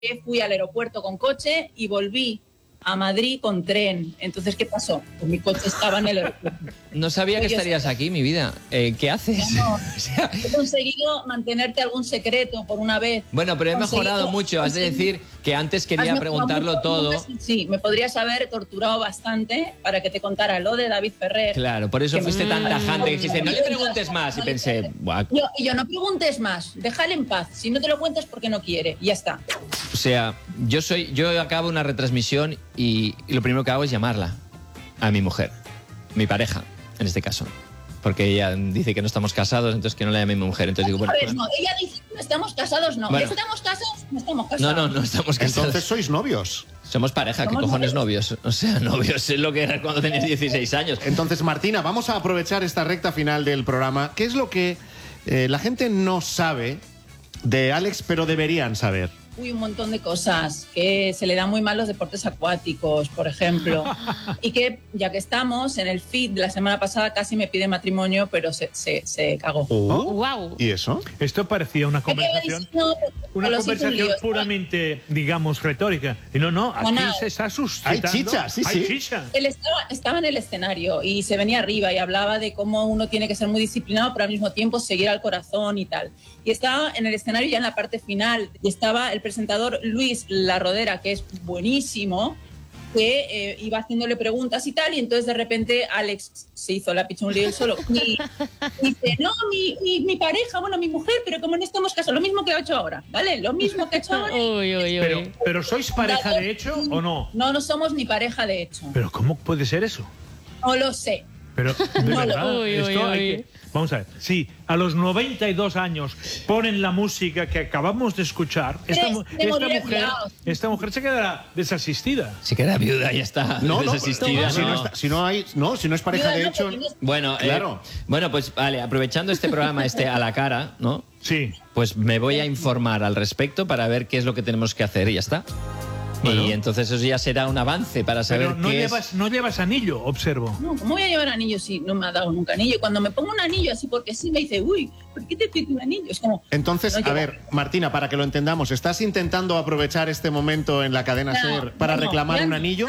fui al aeropuerto con coche y volví a Madrid con tren. Entonces, ¿qué pasó? Pues mi coche estaba en el aeropuerto. No sabía que estarías aquí, mi vida. ¿Qué haces? No, he conseguido mantenerte algún secreto por una vez. Bueno, pero he mejorado mucho. Has de decir que antes quería preguntarlo todo. Sí, me podrías haber torturado bastante para que te contara lo de David Ferrer. Claro, por eso fuiste tan tajante que dijiste, no le preguntes más. Y pensé, guau. Yo no preguntes más, déjale en paz. Si no te lo cuentas, porque no quiere. Y ya está. O sea, yo acabo una retransmisión y lo primero que hago es llamarla a mi mujer, mi pareja, en este caso. Porque ella dice que no estamos casados, entonces que no la llame mi mujer. Entonces digo, bueno, pues... no, ella dice que no estamos casados, no. Bueno. ¿Estamos casados? No estamos casados. No estamos casados. Entonces sois novios. Somos pareja, ¿qué cojones novios? O sea, novios es lo que era cuando tenías 16 años. Entonces, Martina, vamos a aprovechar esta recta final del programa. ¿Qué es lo que la gente no sabe de Alex, pero deberían saber? Un montón de cosas, que se le dan muy mal los deportes acuáticos, por ejemplo, y que ya que estamos en el feed de la semana pasada casi me pide matrimonio, pero se cagó. Wow. ¿Y eso? Esto parecía una conversación, puramente, digamos, retórica. Y no, aquí se está suscitando. Hay chicha, sí. Chicha. Él estaba en el escenario y se venía arriba y hablaba de cómo uno tiene que ser muy disciplinado, pero al mismo tiempo seguir al corazón y tal. Y estaba en el escenario ya en la parte final y estaba el presentador Luis La Rodera, que es buenísimo, que iba haciéndole preguntas y tal, y entonces de repente Alex se hizo la picha un lío él solo y dice, no, mi pareja, bueno, mi mujer, pero como no estamos casados, lo mismo que ha hecho ahora, ¿vale? Lo mismo que ha hecho ahora. Pero ¿sois pareja de hecho o no? No somos ni pareja de hecho. ¿Pero cómo puede ser eso? No lo sé. Pero, de verdad, vamos a ver, si a los 92 años ponen la música que acabamos de escuchar, esta mujer se quedará desasistida. Se queda viuda y ya está. Desasistida. Si no es pareja de hecho... Bueno, claro. Bueno, pues vale, aprovechando este programa a la cara, ¿no? Sí. Pues me voy a informar al respecto para ver qué es lo que tenemos que hacer y ya está. Bueno. Y entonces eso ya será un avance para saber no llevas anillo, observo. No, ¿cómo voy a llevar anillo si no me ha dado nunca anillo? Cuando me pongo un anillo así porque sí, me dice, uy, ¿por qué te pido un anillo? Es como... Entonces, a ver, Martina, para que lo entendamos, ¿estás intentando aprovechar este momento en la cadena SER para reclamar un anillo?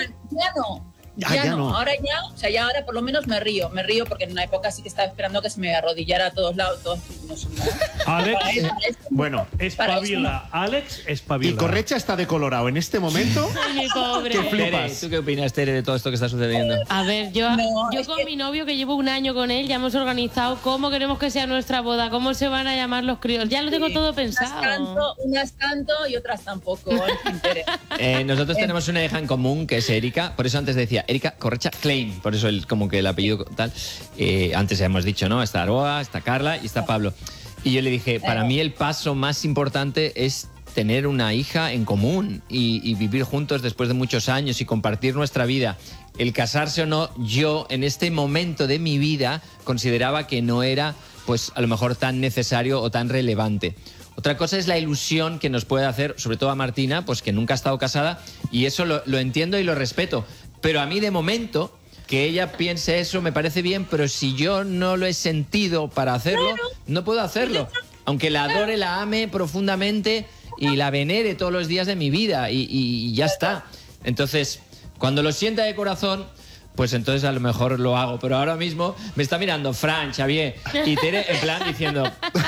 Ya no. Ahora por lo menos me río porque en una época sí que estaba esperando que se me arrodillara a todos lados, Alex, bueno, espabila, Alex, espabila. Y Correcha está decolorado en este momento. Ay, mi pobre. ¿Qué flipas? ¿Tú qué opinas, Tere, de todo esto que está sucediendo? A ver, yo con mi novio, que llevo un año con él, ya hemos organizado cómo queremos que sea nuestra boda, cómo se van a llamar los críos. Ya lo tengo todo pensado. Unas canto y otras tampoco. Nosotros tenemos una hija en común que es Erika, por eso antes decía Erika Correcha Klein, por eso como que el apellido tal. Antes ya hemos dicho, ¿no? Está Aroa, está Carla y está Pablo. Y yo le dije, para mí el paso más importante es tener una hija en común y vivir juntos después de muchos años y compartir nuestra vida. El casarse o no, yo en este momento de mi vida consideraba que no era, pues a lo mejor tan necesario o tan relevante. Otra cosa es la ilusión que nos puede hacer, sobre todo a Martina, pues que nunca ha estado casada, y eso lo entiendo y lo respeto. Pero a mí de momento, que ella piense eso me parece bien, pero si yo no lo he sentido para hacerlo, no puedo hacerlo. Aunque la adore, la ame profundamente y la venere todos los días de mi vida y ya está. Entonces, cuando lo sienta de corazón, pues entonces a lo mejor lo hago. Pero ahora mismo me está mirando Fran, Xavier y Tere en plan diciendo...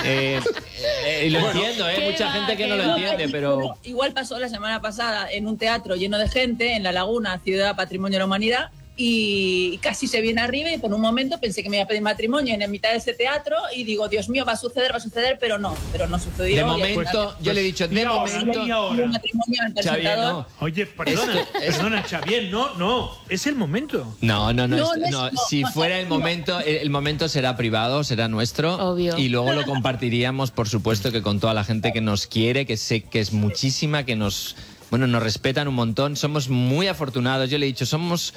y lo entiendo, mucha gente que no lo entiende, pero... Igual pasó la semana pasada en un teatro lleno de gente, en La Laguna, Ciudad Patrimonio de la Humanidad, y casi se viene arriba y por un momento pensé que me iba a pedir matrimonio en mitad de ese teatro y digo, Dios mío, va a suceder, pero no sucedió. De momento, yo le he dicho, de momento... Xavier, no. Oye, perdona, Xavier, no, es el momento. No, si fuera el momento será privado, será nuestro. Obvio. Y luego lo compartiríamos, por supuesto, que con toda la gente que nos quiere, que sé que es muchísima, que nos respetan un montón. Somos muy afortunados. Yo le he dicho,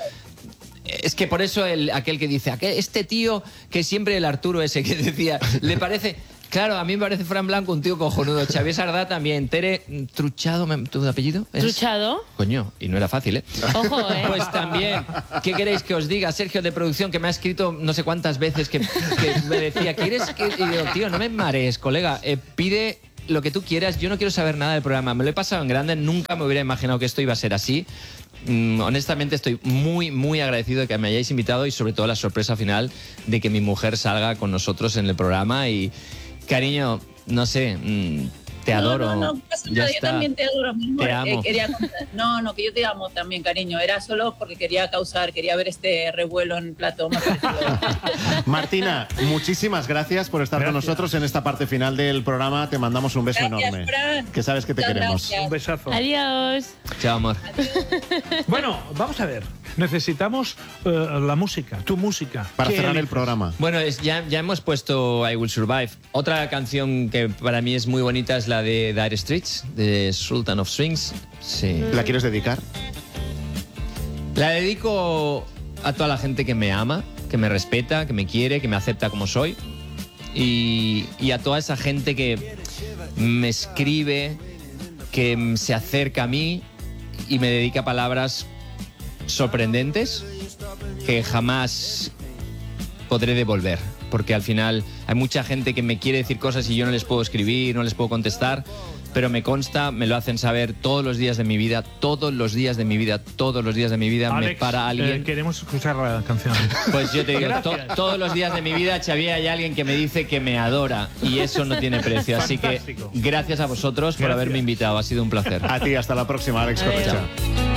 es que por eso aquel que dice, este tío que siempre el Arturo ese que decía, le parece... Claro, a mí me parece Fran Blanco un tío cojonudo. Xavier Sardá también. Tere Truchado, ¿tu apellido? ¿Truchado? Coño, y no era fácil, ¿eh? Ojo, ¿eh? Pues también, ¿qué queréis que os diga? Sergio de producción, que me ha escrito no sé cuántas veces que me decía, ¿quieres que...? Y digo, tío, no me marees, colega, pide lo que tú quieras, yo no quiero saber nada del programa. Me lo he pasado en grande, nunca me hubiera imaginado que esto iba a ser así. Honestamente estoy muy, muy agradecido de que me hayáis invitado y sobre todo la sorpresa final de que mi mujer salga con nosotros en el programa. Y, cariño, no sé, te adoro. No pasa nada, yo también te adoro, mi amor. Te amo. Que yo te amo también, cariño. Era solo porque quería ver este revuelo en plato. Martina, muchísimas gracias por estar con nosotros en esta parte final del programa. Te mandamos un beso enorme. Fran. Que sabes que te queremos. Gracias. Un besazo. Adiós. Chao, amor. Bueno, vamos a ver. Necesitamos la música, tu música. Para cerrar el eliges? programa. Bueno, ya hemos puesto I Will Survive. Otra canción que para mí es muy bonita es la de Dire Straits, de Sultan of Swings. Sí. ¿La quieres dedicar? La dedico a toda la gente que me ama, que me respeta, que me quiere, que me acepta como soy. Y a toda esa gente que me escribe, que se acerca a mí y me dedica palabras sorprendentes que jamás podré devolver, porque al final hay mucha gente que me quiere decir cosas y yo no les puedo escribir, no les puedo contestar, pero me consta, me lo hacen saber todos los días de mi vida, todos los días de mi vida, todos los días de mi vida. Alex, me para alguien. Queremos escuchar la canción. Pues yo te digo, todos los días de mi vida, Xavier, hay alguien que me dice que me adora y eso no tiene precio. Así que Fantástico. gracias a vosotros por haberme invitado, ha sido un placer. A ti, hasta la próxima, Alex Correcha.